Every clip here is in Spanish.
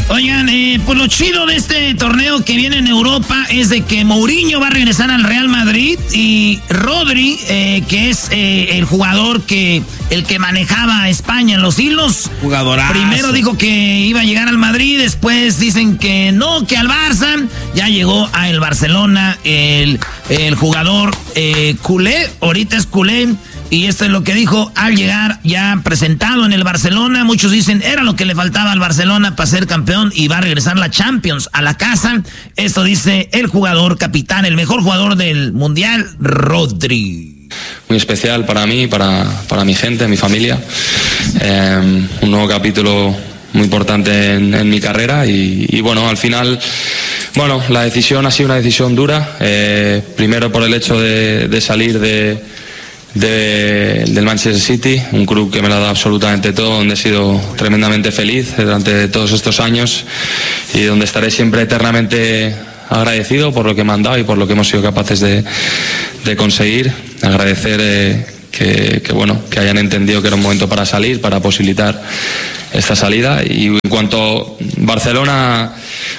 Oigan, pues lo chido de este torneo que viene en Europa es de que Mourinho va a regresar al Real Madrid y Rodri, que es el jugador el que manejaba a España en los hilos. Jugadorazo. Primero dijo que iba a llegar al Madrid, después dicen que no, que al Barça. Ya llegó al Barcelona el jugador culé, ahorita es culé. Y esto es lo que dijo al llegar ya presentado en el Barcelona. Muchos dicen era lo que le faltaba al Barcelona para ser campeón y va a regresar la Champions a la casa. Esto dice el jugador capitán, el mejor jugador del Mundial, Rodri. Muy especial para mí, para mi gente, mi familia. Un nuevo capítulo muy importante en mi carrera y bueno, al final... Bueno, la decisión ha sido una decisión dura. Primero por el hecho de salir del Manchester City, un club que me lo ha dado absolutamente todo, donde he sido tremendamente feliz durante todos estos años y donde estaré siempre eternamente agradecido por lo que me han dado y por lo que hemos sido capaces de conseguir. Agradecer que hayan entendido que era un momento para salir, para posibilitar esta salida. Y en cuanto a Barcelona,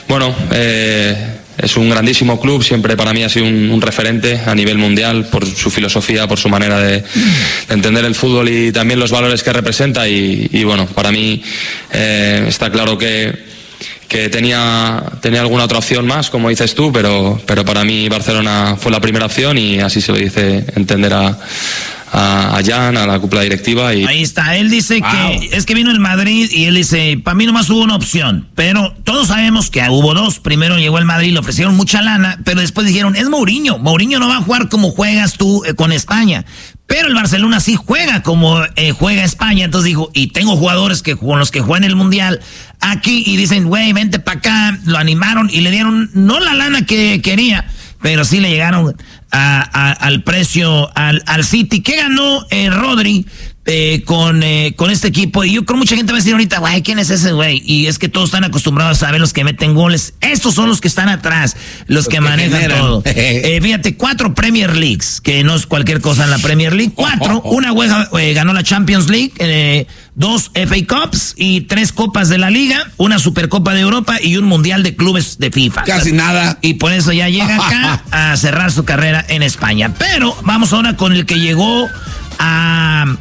es un grandísimo club, siempre para mí ha sido un referente a nivel mundial por su filosofía, por su manera de entender el fútbol y también los valores que representa y bueno, para mí está claro que tenía alguna otra opción más, como dices tú, pero para mí Barcelona fue la primera opción y así se lo dice entender a Jan, a la cúpula directiva. Y... Ahí está, él dice que es que vino el Madrid y él dice, para mí nomás hubo una opción, pero todos sabemos que hubo dos. Primero llegó el Madrid, le ofrecieron mucha lana, pero después dijeron, es Mourinho no va a jugar como juegas tú con España. Pero el Barcelona sí juega como juega España, entonces dijo, y tengo jugadores con los que juegan el Mundial aquí y dicen, güey, vente para acá, lo animaron y le dieron no la lana que quería, pero sí le llegaron al precio al City. ¿Qué ganó Rodri con este equipo? Y yo creo mucha gente va a decir ahorita, güey, ¿quién es ese güey? Y es que todos están acostumbrados a ver los que meten goles. Estos son los que están atrás, los que manejan todo. Fíjate, 4 Premier Leagues, que no es cualquier cosa en la Premier League. 4, una ganó la Champions League, 2 FA Cups y 3 Copas de la Liga, una Supercopa de Europa y un Mundial de Clubes de FIFA. Casi nada. Y por eso ya llega acá a cerrar su carrera en España. Pero vamos ahora con el que llegó al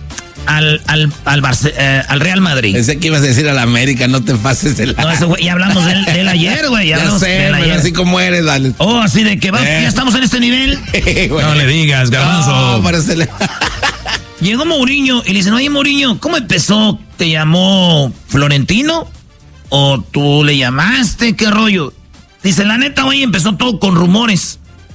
Real Madrid. Pensé que ibas a decir al América, no te pases de la... No, eso, güey, ya hablamos de él ayer, güey. Ya sé, pero así como eres, dale. Oh, así de que ya estamos en este nivel. No le digas, Garbanzo. No, parece... Llegó Mourinho y le dicen, oye, Mourinho, ¿cómo empezó? ¿Te llamó Florentino? ¿O tú le llamaste? ¿Qué rollo? Dice, la neta, hoy empezó todo con rumores.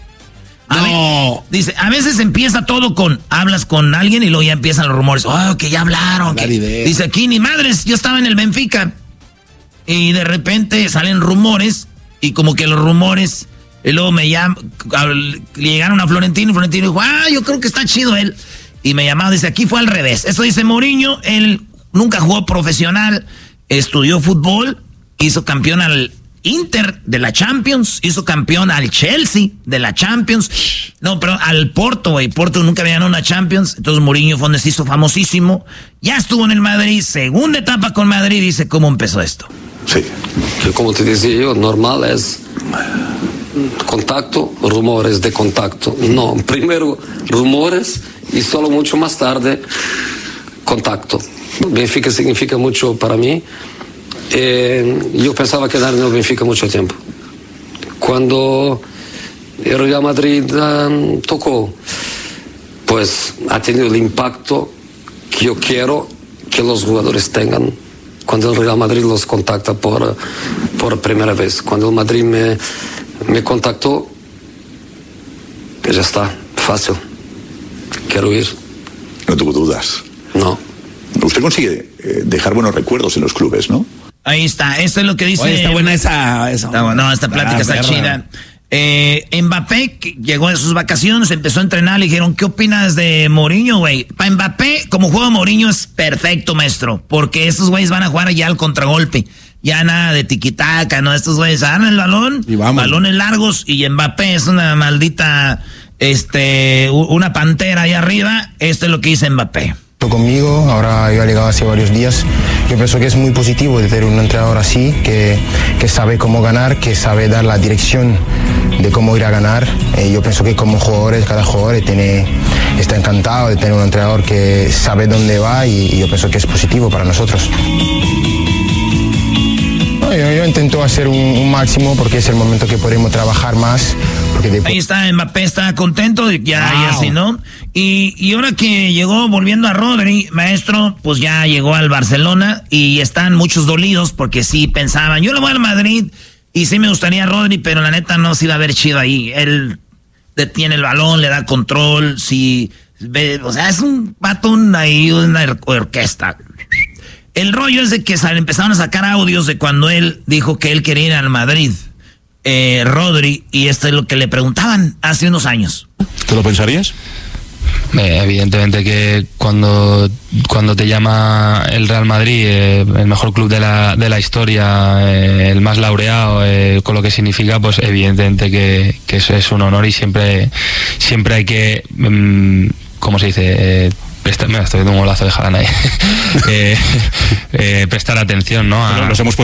Dice, a veces empieza todo hablas con alguien y luego ya empiezan los rumores. Oh, que ya hablaron. Dice, aquí ni madres, yo estaba en el Benfica. Y de repente salen rumores y como que los rumores, y luego me llegaron a Florentino y Florentino dijo, yo creo que está chido él. Y me llamaba, dice, aquí fue al revés. Esto dice Mourinho, él nunca jugó profesional, estudió fútbol, hizo campeón al Inter de la Champions, hizo campeón al Chelsea de la Champions, no, pero al Porto, güey, Porto nunca había ganado una Champions, entonces Mourinho fue donde se hizo famosísimo, ya estuvo en el Madrid, segunda etapa con Madrid, dice, ¿cómo empezó esto? Sí. Que como te decía yo, normal es contacto, rumores de contacto, no, primero rumores y solo mucho más tarde contacto. Benfica significa mucho para mí. Yo pensaba quedar en el Benfica mucho tiempo. Cuando el Real Madrid tocó, pues ha tenido el impacto que yo quiero que los jugadores tengan cuando el Real Madrid los contacta por primera vez. Cuando el Madrid me contactó, pues ya está, fácil. Quiero ir. No tuvo dudas. No. Usted consigue dejar buenos recuerdos en los clubes, ¿no? Ahí está, esto es lo que dice. Oye, está buena esa. No, esta plática está chida. Mbappé que llegó de sus vacaciones, empezó a entrenar, le dijeron, ¿qué opinas de Mourinho, güey? Para Mbappé, como juega Mourinho es perfecto, maestro, porque estos güeyes van a jugar ya al contragolpe. Ya nada de tiquitaca, ¿no? Estos güeyes agarran el balón, balones largos, y Mbappé es una maldita, una pantera ahí arriba. Esto es lo que dice Mbappé. Conmigo, ahora yo he llegado hace varios días yo pienso que es muy positivo de tener un entrenador así, que sabe cómo ganar, que sabe dar la dirección de cómo ir a ganar. Yo pienso que como jugadores, cada jugador está encantado de tener un entrenador que sabe dónde va y yo pienso que es positivo para nosotros. Yo intento hacer un máximo porque es el momento que podemos trabajar más. Ahí está, Mbappé está contento y así, ¿no? Y ahora que llegó, volviendo a Rodri, maestro, pues ya llegó al Barcelona y están muchos dolidos porque sí pensaban, yo le voy al Madrid y sí me gustaría Rodri, pero la neta no se iba a ver chido ahí. Él detiene el balón, le da control, o sea, es un patón ahí, una orquesta. El rollo es de que empezaron a sacar audios de cuando él dijo que él quería ir al Madrid, Rodri, y esto es lo que le preguntaban hace unos años. ¿Te lo pensarías? Evidentemente que cuando te llama el Real Madrid, el mejor club de la historia, el más laureado, con lo que significa, pues evidentemente que eso es un honor y siempre hay que, ¿cómo se dice? Estoy viendo un golazo de Haaland ahí. Prestar atención, ¿no? Nos hemos puesto